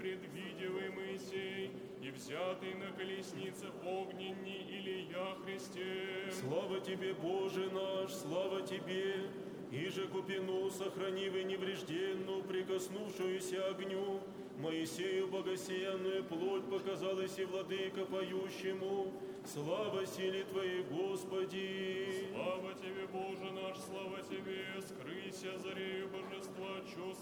предвидевый Моисей, и взятый на колесницах огненни Илия Христе. Слава Тебе, Боже наш, слава Тебе, иже купину сохранивый неврежденную, прикоснувшуюся огню, Моисею богосеянную плоть показалась и владыка поющему. Слава силе Твоей, Господи! Слава Тебе, Боже наш, слава Тебе, скрыся зарею божества, чувств